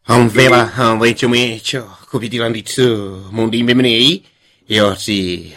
Vera Rachel kupitira ndithu mundime imeneyi yoti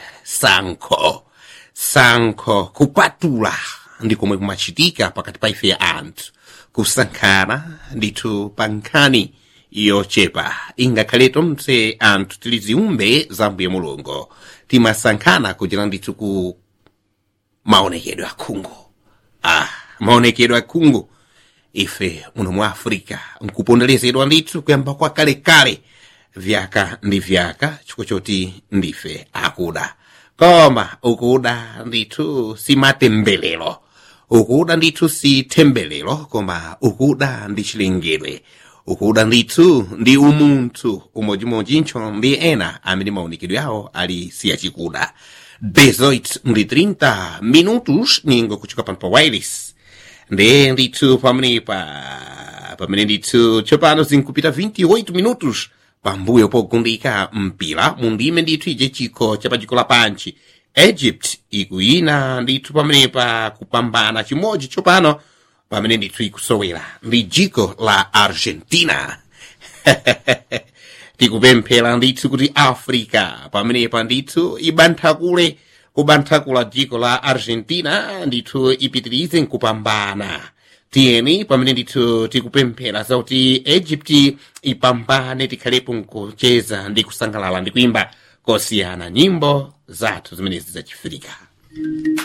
sankho kupatula ndi komwe kumachitika pakati pa ife anthu kusankhana ndithu pa nkhani yochepa ingakhale tonse anthu tili ziumbe za mbuye mulungu timasankhana kuchita ndithu ku maonekedwe akhungu maonekedwe akhungu ife muno mu Africa nkuponderezedwa ndithu kuyamba kwa kalekale vyaka ndi vyaka chifukwa choti ndife akuda koma ukuda ndithu si matembelero ukuda ndithu si tembelero koma ukuda ndi chilengedwe ukuda ndithu ndi umunthu umodzi ncho ndi ena amene maonekedwe awo ali siyachikuda 18 ndi 30 minutos ningo kuchoka pano pa wireless ndi ndithu pamene ndithu tsopano zinkupita 28 minutos pambuyo pogundika mpira mundime ndithu ije chikho chapadziko lapansi Egypt ikuyina ndithu pamenepa kupambana chimodzi tsopano pamene ndithu ikusowera ndi dziko la Argentina tikupemphera ndithu kuti Africa pamenepa ndithu kubanthakula dziko la Argentina ndithu ipitirize nkupambana tiyeni pamene ndithu tikupemphera zakuti Egypt ipambane tikhalepo nkucheza ndi kusangalala ndi kuimba kosiyana nyimbo zathu zimenezi zachifrika.